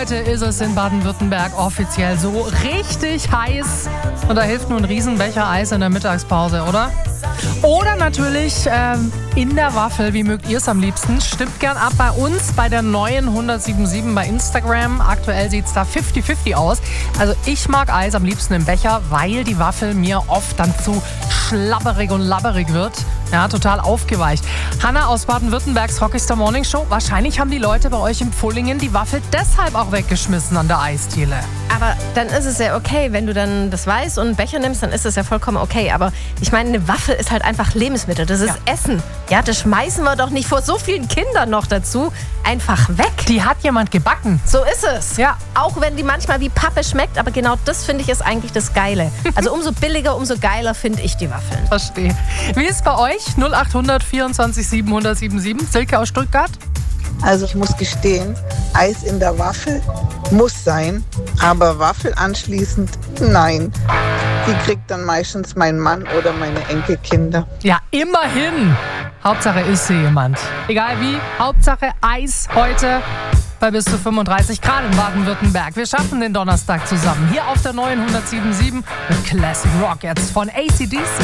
Heute ist es in Baden-Württemberg offiziell so richtig heiß. Und da hilft nur ein Riesenbecher Eis in der Mittagspause, oder? Oder natürlich in der Waffel. Wie mögt ihr es am liebsten? Stimmt gern ab bei uns bei der neuen 1077 bei Instagram. Aktuell sieht es da 50-50 aus. Also ich mag Eis am liebsten im Becher, weil die Waffel mir oft dann zu schlabberig und labberig wird. Ja, total aufgeweicht. Hanna aus Baden-Württembergs Rockstar Morning Show. Wahrscheinlich haben die Leute bei euch im Pfullingen die Waffel deshalb auch weggeschmissen an der Eisdiele. Aber dann ist es ja okay, wenn du dann das Weiß und einen Becher nimmst, dann ist es ja vollkommen okay. Aber ich meine, eine Waffel ist halt einfach Lebensmittel, das ist Essen. Ja, das schmeißen wir doch nicht vor so vielen Kindern noch dazu einfach weg. Die hat jemand gebacken. So ist es. Ja. Auch wenn die manchmal wie Pappe schmeckt, aber genau das finde ich ist eigentlich das Geile. Also umso billiger, umso geiler finde ich die Waffeln. Verstehe. Wie ist bei euch? 0800 24 777. Silke aus Stuttgart. Also ich muss gestehen, Eis in der Waffel muss sein, aber Waffel anschließend nein. Die kriegt dann meistens mein Mann oder meine Enkelkinder. Ja, immerhin. Hauptsache ist sie jemand. Egal wie, Hauptsache Eis heute bei bis zu 35 Grad in Baden-Württemberg. Wir schaffen den Donnerstag zusammen. Hier auf der neuen 1077 mit Classic Rock jetzt von AC/DC.